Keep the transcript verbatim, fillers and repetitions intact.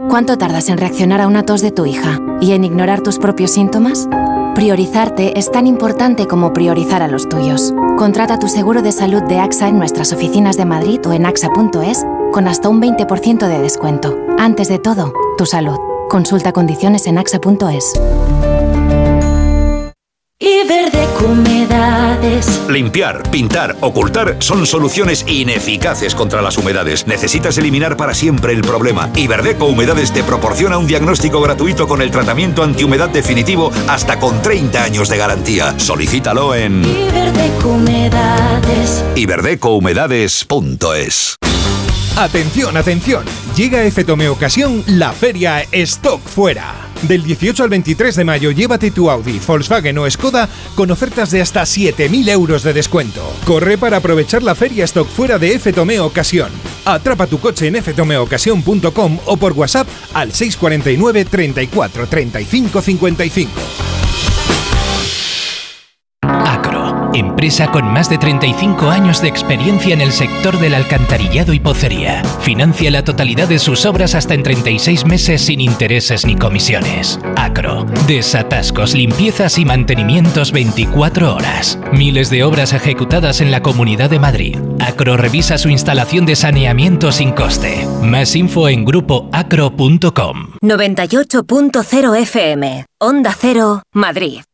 ¿Cuánto tardas en reaccionar a una tos de tu hija y en ignorar tus propios síntomas? Priorizarte es tan importante como priorizar a los tuyos. Contrata tu seguro de salud de AXA en nuestras oficinas de Madrid o en axa punto es con hasta un veinte por ciento de descuento. Antes de todo, tu salud. Consulta condiciones en axa punto es. Iberdeco Humedades. Limpiar, pintar, ocultar son soluciones ineficaces contra las humedades. Necesitas eliminar para siempre el problema. Iberdeco Humedades te proporciona un diagnóstico gratuito con el tratamiento antihumedad definitivo hasta con treinta años de garantía. Solicítalo en Iberdeco Humedades. iberdeco humedades punto es. Atención, atención. Llega a Fetome Ocasión la feria Stock Fuera. Del dieciocho al veintitrés de mayo llévate tu Audi, Volkswagen o Skoda con ofertas de hasta siete mil euros de descuento. Corre para aprovechar la feria Stock Fuera de Fetome Ocasión. Atrapa tu coche en fetome ocasión punto com o por WhatsApp al seis cuatro nueve, treinta y cuatro, treinta y cinco, cincuenta y cinco. Acro, empresa con más de treinta y cinco años de experiencia en el sector del alcantarillado y pocería. Financia la totalidad de sus obras hasta en treinta y seis meses sin intereses ni comisiones. Acro, desatascos, limpiezas y mantenimientos veinticuatro horas. Miles de obras ejecutadas en la Comunidad de Madrid. Acro revisa su instalación de saneamiento sin coste. Más info en grupo acro punto com. noventa y ocho punto cero F M, Onda Cero, Madrid.